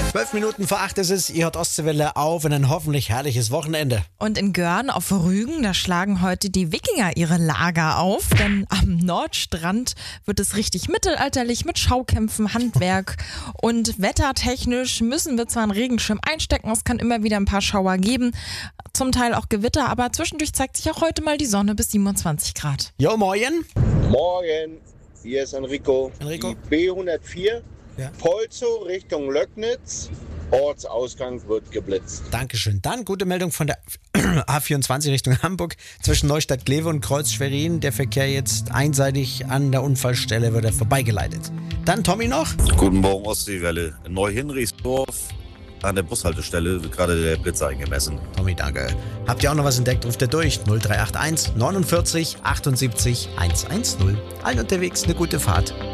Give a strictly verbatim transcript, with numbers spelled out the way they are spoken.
Zwölf Minuten vor acht ist es, ihr hört Ostseewelle auf in ein hoffentlich herrliches Wochenende. Und in Görn auf Rügen, da schlagen heute die Wikinger ihre Lager auf, denn am Nordstrand wird es richtig mittelalterlich mit Schaukämpfen, Handwerk und wettertechnisch müssen wir zwar einen Regenschirm einstecken, es kann immer wieder ein paar Schauer geben, zum Teil auch Gewitter, aber zwischendurch zeigt sich auch heute mal die Sonne bis siebenundzwanzig Grad. Jo, moin. Morgen, hier ist Enrico. Enrico. Die B hundertvier, Ja. Polzow Richtung Löcknitz. Ortsausgang wird geblitzt. Dankeschön. Dann gute Meldung von der A vierundzwanzig Richtung Hamburg. Zwischen Neustadt-Glewe und Kreuz-Schwerin. Der Verkehr jetzt einseitig an der Unfallstelle wird er vorbeigeleitet. Dann Tommy noch. Guten Morgen, Ostseewelle. In Neu-Hinrichsdorf an der Bushaltestelle wird gerade der Blitzer eingemessen. Tommy, danke. Habt ihr auch noch was entdeckt? Ruft ihr durch. null drei acht eins neunundvierzig achtundsiebzig hundertzehn. Allen unterwegs eine gute Fahrt.